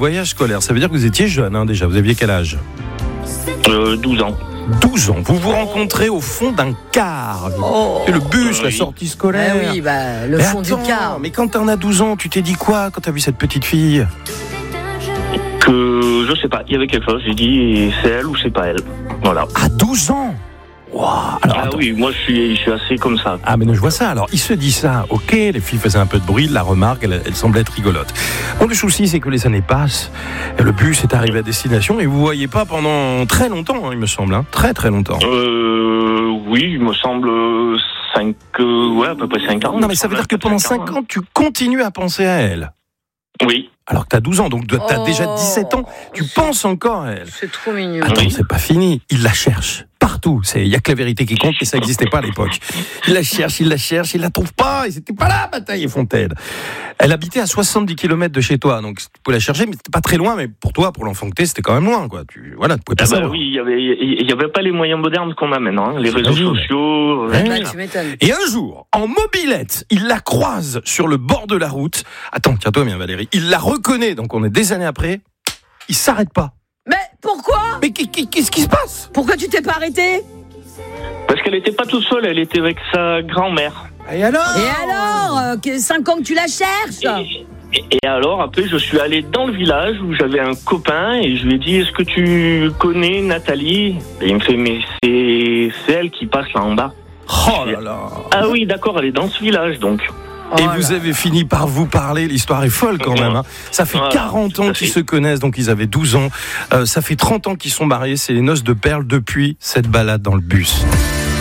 voyage scolaire. Ça veut dire que vous étiez jeune déjà. Vous aviez quel âge ? 12 ans. 12 ans. Vous vous rencontrez au fond d'un car. C'est le bus, la sortie scolaire. Ah oui, le fond du car. Mais quand t'en as 12 ans, tu t'es dit quoi quand t'as vu cette petite fille ? Que je sais pas, il y avait quelque chose. J'ai dit c'est elle ou c'est pas elle. Voilà. À 12 ans ? Wow. Alors, ah oui, moi je suis assez comme ça. Ah mais je vois ça. Alors il se dit ça, ok, les filles faisaient un peu de bruit, la remarque, elle semblait être rigolote. Bon, le souci c'est que les années passent, et le bus est arrivé à destination et vous voyez pas pendant très longtemps, il me semble, très très longtemps. Oui, il me semble à peu près 5 ans. Non mais ça veut dire que pendant 5 ans, tu continues à penser à elle. Oui. Alors que t'as 12 ans, donc t'as déjà 17 ans, tu penses encore à elle. C'est trop mignon. Attends, c'est pas fini, il la cherche. Partout, il y a que la vérité qui compte et ça n'existait pas à l'époque. Il la cherche, il la trouve pas, et c'était pas là, Bataille et Fontaine. Elle habitait à 70 km de chez toi, donc tu pouvais la chercher, mais c'était pas très loin, mais pour toi, pour l'enfant que t'es, c'était quand même loin, quoi. Tu pouvais pas savoir. Oui, il y avait pas les moyens modernes qu'on a maintenant, les réseaux sociaux. Tu m'étonnes. Et un jour, en mobilette, il la croise sur le bord de la route. Attends, tiens-toi bien, Valérie. Il la reconnaît, donc on est des années après. Il s'arrête pas. Mais pourquoi ? Mais qu'est-ce qui se passe ? Pourquoi tu t'es pas arrêté ? Parce qu'elle était pas toute seule, elle était avec sa grand-mère. Et alors ? 5 ans que tu la cherches ? Et alors, après, je suis allé dans le village où j'avais un copain et je lui ai dit, est-ce que tu connais Nathalie ? Et il me fait, mais c'est elle qui passe là en bas. Oh là là. Ah oui, d'accord, elle est dans ce village, donc. Et vous avez fini par vous parler, l'histoire est folle quand même. Ça fait 40 ans qu'ils se connaissent, donc ils avaient 12 ans. Ça fait 30 ans qu'ils sont mariés, c'est les noces de perles depuis cette balade dans le bus.